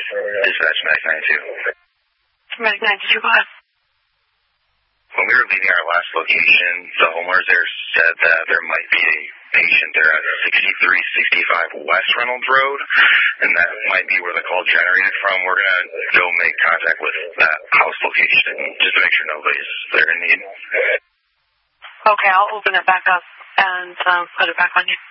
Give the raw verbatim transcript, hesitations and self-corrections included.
Dispatch Medic ninety-two. Medic ninety-two, go ahead. When we were leaving our last location, the homeowners there said that there might be a patient there at sixty-three sixty-five West Reynolds Road, and that might be where the call generated from. We're going to go make contact with that house location just to make sure nobody's there in need. Okay, I'll open it back up and um, put it back on you.